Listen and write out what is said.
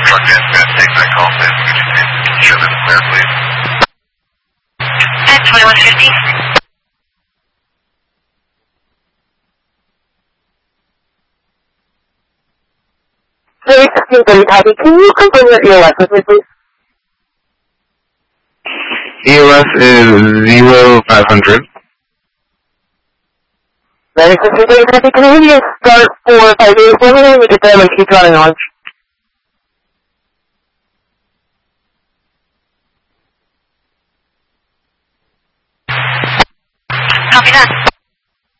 Truck dispatch, take that call, please. Show this clear, please. At 2150. Very 1630 copy. Can you confirm your EOS with me, please? EOS is 0500. Very 1630 copy. Can you just start 458 for me and we get them and keep running on? Copy that.